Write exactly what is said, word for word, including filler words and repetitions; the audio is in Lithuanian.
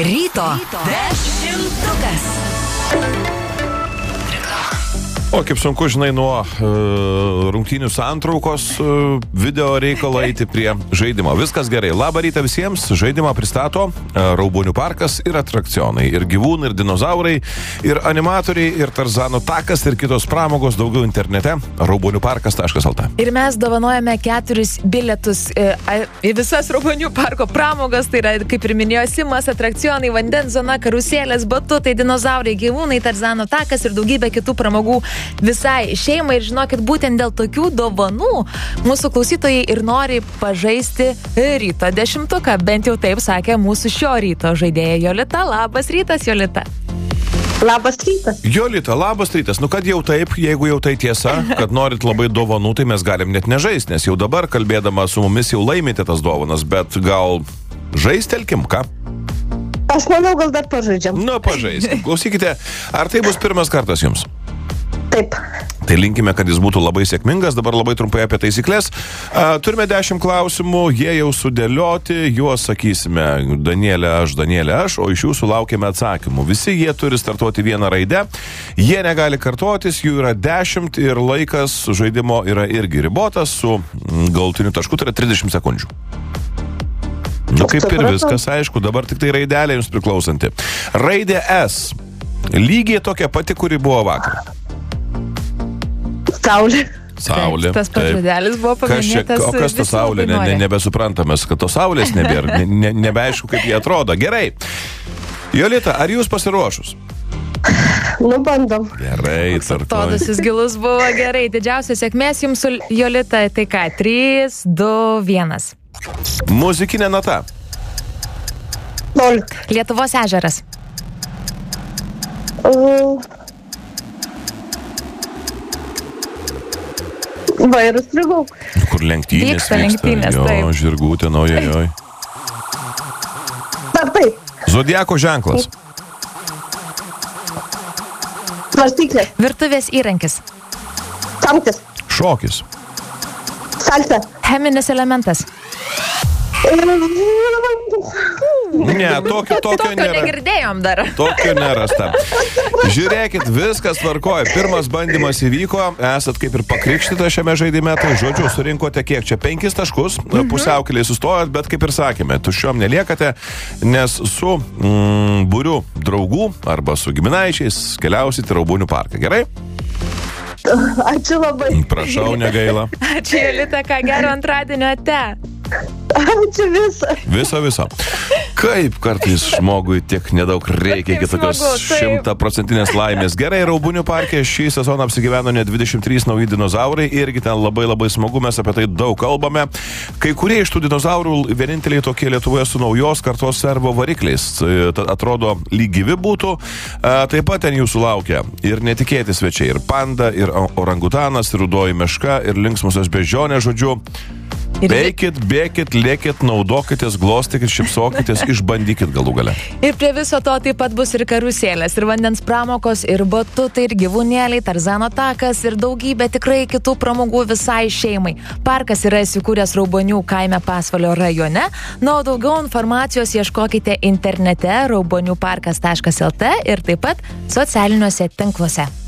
Ryto dešimtukas. O kaip sunku, žinai, nuo uh, rungtynių santraukos uh, video reikalo eiti prie žaidimo. Viskas gerai. Labą rytą visiems. Žaidimą pristato uh, Raubonių parkas ir atrakcionai. Ir gyvūnai, ir dinozaurai, ir animatoriai, ir Tarzano takas, ir kitos pramogos. Daugiau internete. raubonių parkas taškas el t. Ir mes dovanojame keturis bilietus e, į visas Raubonių parko pramogas. Tai yra, kaip ir minėjo Simas, atrakcionai, vandens zona, karuselės, batutai, dinozaurai, gyvūnai, Tarzano takas ir daugybė kitų pramogų visai šeimai. Ir žinokit, būtent dėl tokių dovanų mūsų klausytojai ir nori pažaisti ryto dešimtuką. Bent jau taip sakė mūsų šio ryto žaidėja Jolita. Labas rytas, Jolita. Labas rytas. Jolita, labas rytas. Nu kad jau taip, jeigu jau tai tiesa, kad norit labai dovanų, tai mes galim net nežaisti, nes jau dabar kalbėdama su mumis jau laimite tas dovanas, bet gal žaistelkim, ką? Aš manau, gal dar pažaidžiam. Nu, pažaiskim. Klausykite, ar tai bus pirmas kartas jums? Taip. Tai linkime, kad jis būtų labai sėkmingas. Dabar labai trumpai apie taisyklės. A, turime dešimt klausimų, jie jau sudėlioti, juos sakysime Danielė aš, Danielė aš, o iš jūsų laukiame atsakymų. Visi jie turi startuoti vieną raidę, jie negali kartotis, jų yra dešimt ir laikas žaidimo yra irgi ribotas su galutiniu tašku, tai yra trisdešimt sekundžių. Nu kaip ir viskas, aišku, dabar tik tai raidelė jums priklausanti. Raidė S. Lygiai tokia pati, kuri buvo vakar. Saulė. Saulė. Tas pats žodelis buvo paminėtas. O kas ta saulė? Ne, ne, nebesuprantamas, kad to saulės nebėra. Ne, ne, nebeaišku, kaip jie atrodo. Gerai. Jolita, ar jūs pasiruošus? Nu, bandom. Gerai, tarkoj. Todusis gilus buvo gerai. Didžiausios sėkmės jums, Jolita. Tai ką? trys, du, vienas. Muzikinė nata. Nol. Lietuvos ežeras. Uh, Vairus žirgų. Kur lenktynės Vyksta lenktynės, jo, taip. žirgų ten, ojojoj. Dar taip. Zodiako ženklas. Svarstyklė. Virtuvės įrankis. Samtis. Šokis. Salsa. Cheminis elementas. Ne, tokio, tokio Tokio nėra. negirdėjom dar. Tokio nerasta. Žiūrėkit, viskas tvarkoja. Pirmas bandymas įvyko, esat kaip ir pakrikštita šiame žaidime, tai žodžiu, surinkote kiek čia penkis taškus, mhm. pusiaukeliai sustojot, bet kaip ir sakėme, tuščiom neliekate, nes su mm, būriu draugų arba su giminaičiais keliausite Raubonių parką. Gerai? Ačiū labai. Prašau, negaila. Ačiū, Jolita, ką gero antradienio ate. Ačiū visą. Viso, viso. Kaip kartais žmogui tiek nedaug reikia iki tokios šimtaprocentinės laimės. Gerai, Raubonių parke šį sezoną apsigyveno net dvidešimt trys nauji dinozaurai, irgi ten labai labai smagu, mes apie tai daug kalbame. Kai kurie iš tų dinozaurų vieninteliai tokie Lietuvoje su naujos kartos servo varikliais. Atrodo, lyg gyvi būtų. Taip pat ten jūsų laukia ir netikėti svečiai, ir panda, ir orangutanas, ir rudoji meška, ir linksmusios beždžionės, žodžiu. Beikit, bėkit, lėkit, naudokitės, glostykit, šipsokitės, išbandykit galų gale. Ir prie viso to taip pat bus ir karuselės, ir vandens pramokos, ir batutai, ir gyvūnėliai, Tarzano takas, ir daugybė tikrai kitų pramogų visai šeimai. Parkas yra įsikūręs Raubonių kaime Pasvalio rajone. Na, o daugiau informacijos ieškokite internete raubonių parkas taškas el t ir taip pat socialiniuose tinkluose.